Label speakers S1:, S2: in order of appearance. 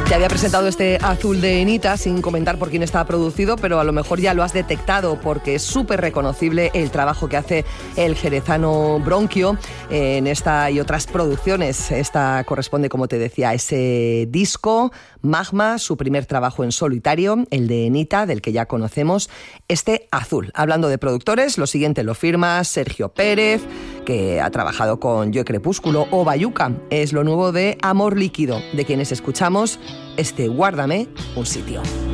S1: Te había presentado este Azul de Enita sin comentar por quién está producido, pero a lo mejor ya lo has detectado porque es súper reconocible el trabajo que hace el jerezano Bronquio en esta y otras producciones. Esta corresponde, como te decía, a ese disco Magma, su primer trabajo en solitario, el de Enita, del que ya conocemos, este Azul. Hablando de productores, lo siguiente lo firma Sergio Pérez, que ha trabajado con Yo Crepúsculo o Bayuca. Es lo nuevo de Amor Líquido, de quienes escuchamos este Guárdame un sitio.